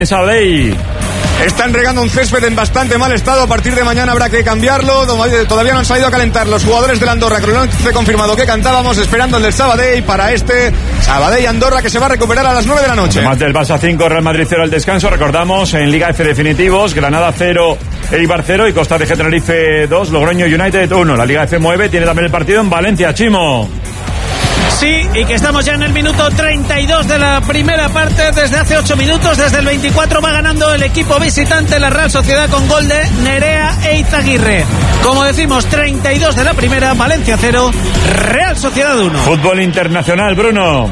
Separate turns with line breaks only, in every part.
Sabadell.
Están regando un césped en bastante mal estado. A partir de mañana habrá que cambiarlo. Todavía no han salido a calentar los jugadores del Andorra. Con el 11 confirmado que cantábamos, esperando el del Sabadell para este Sabadell-Andorra, que se va a recuperar a las 9 de la noche.
Además del Barça 5, Real Madrid 0 al descanso. Recordamos, en Liga F definitivos, Granada 0, Eibar 0 y Costa de Tenerife 2, Logroño United 1. La Liga F mueve, tiene también el partido en Valencia, Chimo.
Sí, y que estamos ya en el minuto 32 de la primera parte. Desde hace 8 minutos, desde el 24, va ganando el equipo visitante, la Real Sociedad, con gol de Nerea e Izaguirre. Como decimos, 32 de la primera, Valencia 0, Real Sociedad 1.
Fútbol internacional, Bruno.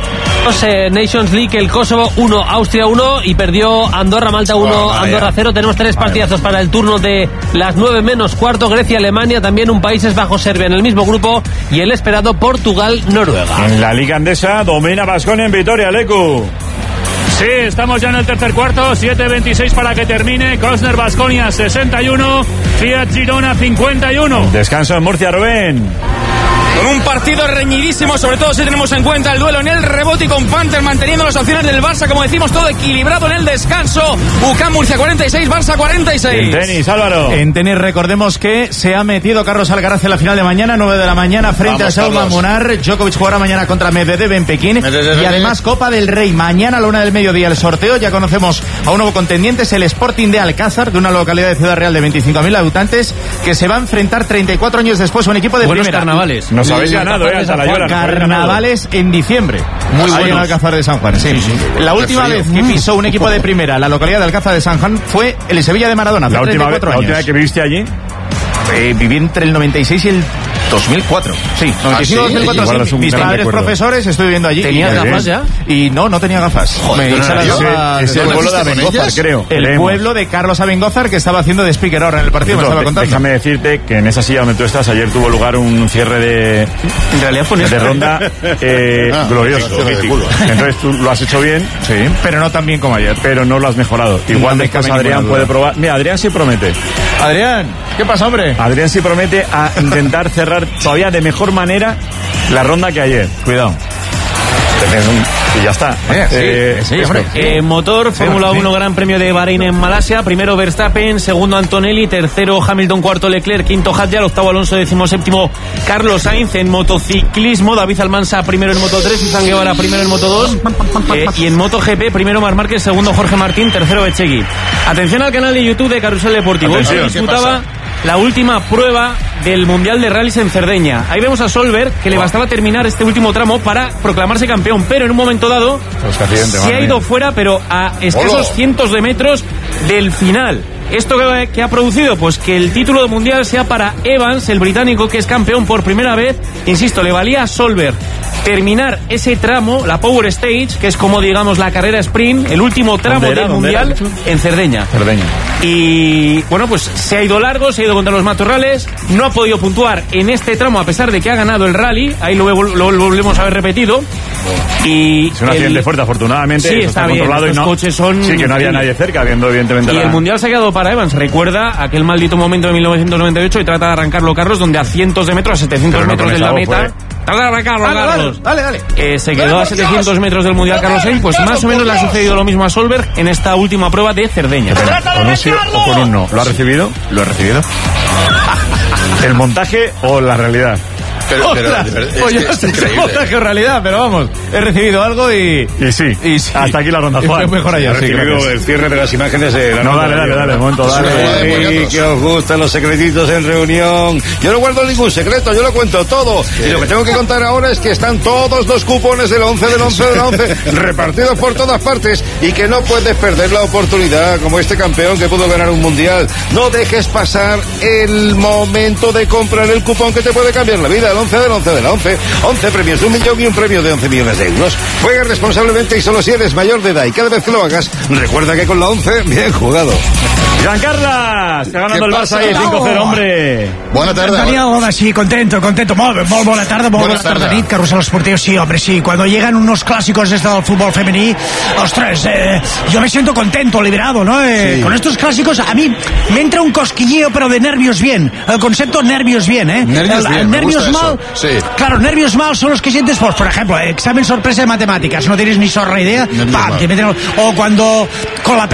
Nations League, el Kosovo 1, Austria 1 y perdió Andorra-Malta 1, Andorra 0. Tenemos 3 partidazos para el turno de las 9 menos cuarto. Grecia-Alemania, también un Países Bajos-Serbia en el mismo grupo y el esperado Portugal-Noruega.
En la Liga Andesa domina Baskonia en Vitoria, Leku.
Sí, estamos ya en el tercer cuarto, 7:26 para que termine. Krosner Baskonia 61, Fiat Girona 51.
Descanso en Murcia, Rubén.
Con un partido reñidísimo, sobre todo si tenemos en cuenta el duelo en el rebote y con Panther manteniendo las opciones del Barça, como decimos, todo equilibrado en el descanso. UCAM Murcia 46, Barça 46.
En tenis, Álvaro.
En tenis recordemos que se ha metido Carlos Alcaraz en la final de mañana, 9 de la mañana, frente a Sauva Munar. Djokovic jugará mañana contra Medvedev en Pekín. Y además Copa del Rey, mañana a la 1 del mediodía el sorteo. Ya conocemos a un nuevo contendiente, es el Sporting de Alcázar, de una localidad de Ciudad Real de 25.000 habitantes, que se va a enfrentar 34 años después a un equipo de
Buenos
primera.
Carnavales.
Nos habéis ganado,
Carnavales en diciembre.
Muy
bueno. En Alcázar de San Juan, sí. La última vez que pisó un equipo de primera la localidad de Alcázar de San Juan fue el Sevilla de Maradona.
La última vez que viviste allí.
Viví entre el 96 y el 2004. Sí, 95 y 2004. Sí. Mis padres profesores, estoy viviendo allí.
¿Tenías gafas ya?
Y no tenía gafas.
Es el pueblo de Abengózar, creo.
El pueblo de Carlos Abengózar, que estaba haciendo de speaker ahora en el partido. Me estaba contando.
Déjame decirte que en esa silla donde tú estás, ayer tuvo lugar un cierre de ronda glorioso. Entonces tú lo has hecho bien,
sí, pero no tan bien como ayer.
Pero no lo has mejorado. Igual después Adrián puede probar. Mira, Adrián sí promete.
Adrián, ¿qué pasa, hombre?
Adrián sí promete a intentar cerrar todavía de mejor manera la ronda que ayer.
Cuidado.
Y ya está.
Sí, hombre.
Motor, Fórmula 1, Gran Premio de Bahrein en Malasia. Primero Verstappen, segundo Antonelli, tercero Hamilton, cuarto Leclerc, quinto Hadjar, octavo Alonso, 17º Carlos Sainz. En motociclismo, David Almansa primero en Moto 3, Izan Guevara primero en Moto 2. Y en MotoGP, primero Marc Márquez, segundo Jorge Martín, tercero Echegui. Atención al canal de YouTube de Carrusel Deportivo. Hoy se disputaba la última prueba del Mundial de Rallys en Cerdeña. Ahí vemos a Solberg, que le bastaba terminar este último tramo para proclamarse campeón, pero en un momento dado se ha ido fuera, pero a escasos cientos de metros del final. ¿Esto qué ha producido? Pues que el título de mundial sea para Evans, el británico, que es campeón por primera vez. Insisto, le valía a Solberg terminar ese tramo, la Power Stage, que es como, digamos, la carrera sprint, el último tramo del mundial en Cerdeña. Y bueno, pues se ha ido largo, se ha ido contra los matorrales, no ha podido puntuar en este tramo a pesar de que ha ganado el rally. Ahí lo volvemos a ver repetido. Y
es un accidente fuerte, afortunadamente.
Sí, está bien,
controlado.
Estos coches son...
Sí, que no había nadie cerca, viendo evidentemente
el mundial se ha quedado para Evans. Recuerda aquel maldito momento de 1998 y trata de arrancarlo Carlos, donde a cientos de metros, a 700 metros de la meta... Trata de arrancarlo, Carlos.
Dale.
Se quedó a 700 metros del mundial Carlos Sainz. Pues más o menos le ha sucedido lo mismo a Solberg en esta última prueba de Cerdeña.
¿Con un sí o con un no? ¿Lo ha recibido?
Lo he recibido.
¿El montaje o la realidad?
Pues yo sé si montaje o realidad, pero vamos, he recibido algo y sí.
Hasta aquí la ronda, Juan.
Mejor allá,
he recibido el cierre de las imágenes de la
dale, un momento, dale.
Que os gustan los secretitos en reunión. Yo no guardo ningún secreto, yo lo cuento todo. Y lo que tengo que contar ahora es que están todos los cupones del 11 repartidos por todas partes y que no puedes perder la oportunidad, como este campeón que pudo ganar un mundial. No dejes pasar el momento de comprar el cupón que te puede cambiar la vida. El 11 del 11. 11 premios de 1 millón y un premio de 11 millones de euros. Juega responsablemente y solo si eres mayor de edad. Y cada vez que lo hagas, recuerda que con la 11, bien jugado.
Giancarla, está ganando el Barça ahí 5-0, hombre.
Bona tarda. Antonio, home, sí, contento. Molt bona tarda, nit, Carrusel Esportiu. Sí, hombre, sí. Cuando llegan unos clásicos del fútbol femení, ostras, yo me siento contento, liberado, ¿no? Sí. Con estos clásicos, a mí me entra un cosquilleo, pero de nervios bien. El concepto nervios bien, ¿eh?
Nervios bien,
nervios mal, mal.
Sí.
Claro, nervios mal son los que sientes, pues, por ejemplo, examen sorpresa de matemáticas, no tienes ni zorra idea, ¡pam! Te meten, o cuando con la